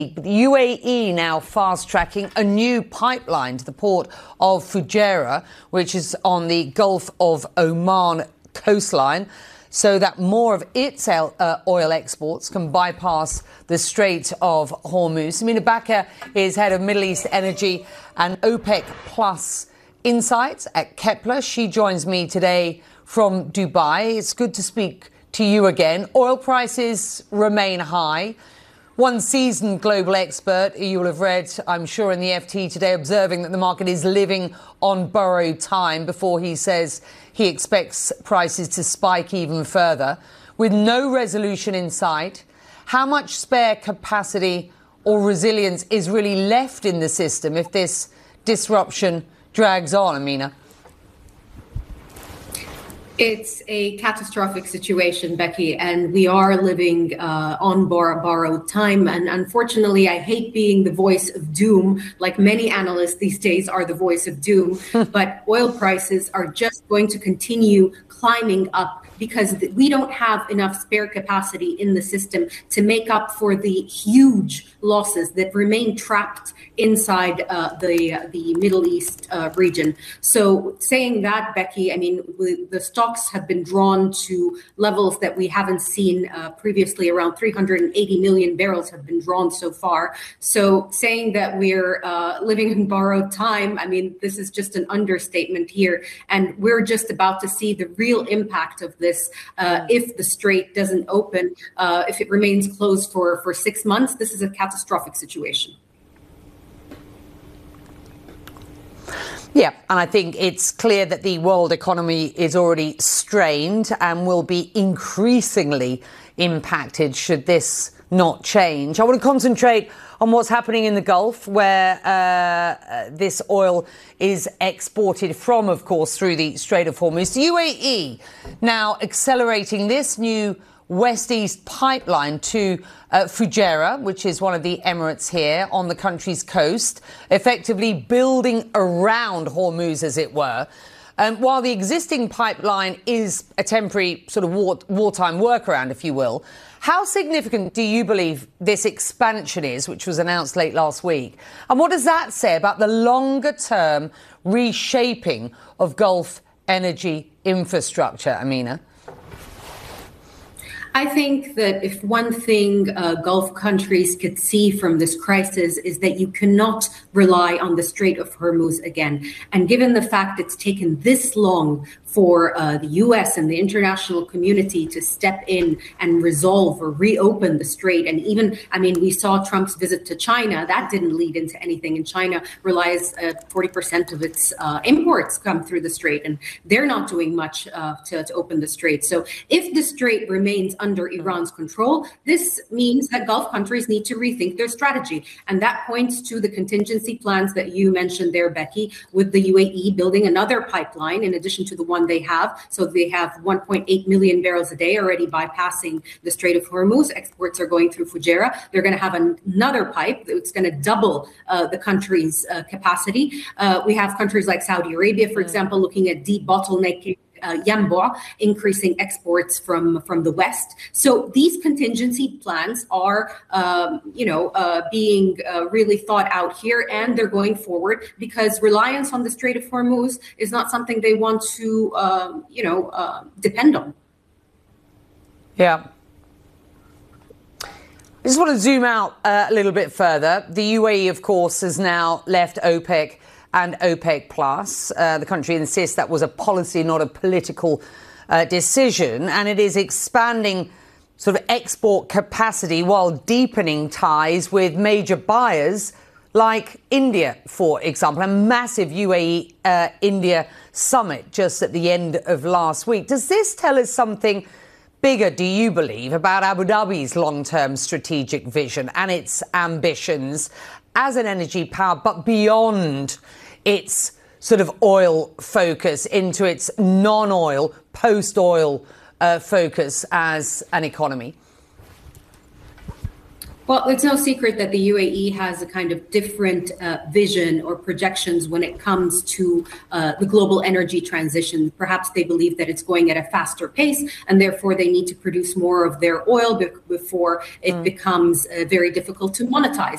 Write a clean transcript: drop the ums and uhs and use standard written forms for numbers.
The UAE now fast-tracking a new pipeline to the port of Fujairah, which is on the Gulf of Oman coastline, so that more of its oil exports can bypass the Strait of Hormuz. Samina Bakr is head of Middle East Energy and OPEC Plus Insights at Kepler. She joins me today from Dubai. It's good to speak to you again. Oil prices remain high. One seasoned global expert, you will have read, I'm sure, in the FT today, observing that the market is living on borrowed time before he says he expects prices to spike even further. With no resolution in sight, how much spare capacity or resilience is really left in the system if this disruption drags on, Amina? It's a catastrophic situation, Becky, and we are living on borrowed time. And unfortunately, I hate being the voice of doom, like many analysts these days are the voice of doom. But oil prices are just going to continue climbing up because we don't have enough spare capacity in the system to make up for the huge losses that remain trapped inside the Middle East region. So saying that, Becky, I mean, the stocks have been drawn to levels that we haven't seen previously. Around 380 million barrels have been drawn so far. So saying that we're living in borrowed time, I mean, this is just an understatement here. And we're just about to see the real impact of this if the strait doesn't open, if it remains closed for 6 months. This is a catastrophic situation. Yeah, and I think it's clear that the world economy is already strained and will be increasingly impacted should this not change. I want to concentrate on what's happening in the Gulf, where this oil is exported from, of course, through the Strait of Hormuz. The UAE now accelerating this new west-east pipeline to Fujairah, which is one of the emirates here on the country's coast, effectively building around Hormuz, as it were. While the existing pipeline is a temporary sort of wartime workaround, if you will, how significant do you believe this expansion is, which was announced late last week? And what does that say about the longer-term reshaping of Gulf energy infrastructure, Amina? I think that if one thing Gulf countries could see from this crisis is that you cannot rely on the Strait of Hormuz again. And given the fact it's taken this long for the US and the international community to step in and resolve or reopen the strait. And even, I mean, we saw Trump's visit to China. That didn't lead into anything. And China relies 40% of its imports come through the strait. And they're not doing much to open the strait. So if the strait remains under Iran's control, this means that Gulf countries need to rethink their strategy. And that points to the contingency plans that you mentioned there, Becky, with the UAE building another pipeline in addition to the one they have. So they have 1.8 million barrels a day already bypassing the Strait of Hormuz. Exports are going through Fujairah. They're going to have another pipe that's going to double the country's capacity. We have countries like Saudi Arabia, for example, looking at debottlenecking Yanbu, increasing exports from the West. So these contingency plans are, being really thought out here, and they're going forward because reliance on the Strait of Hormuz is not something they want to, depend on. Yeah. I just want to zoom out a little bit further. The UAE, of course, has now left OPEC and OPEC Plus. The country insists that was a policy, not a political decision, and it is expanding sort of export capacity while deepening ties with major buyers like India, for example. A massive UAE-India summit just at the end of last week. Does this tell us something bigger, do you believe, about Abu Dhabi's long-term strategic vision and its ambitions as an energy power, but beyond its sort of oil focus into its non-oil, post-oil focus as an economy? Well, it's no secret that the UAE has a kind of different vision or projections when it comes to the global energy transition. Perhaps they believe that it's going at a faster pace, and therefore they need to produce more of their oil before it becomes very difficult to monetize.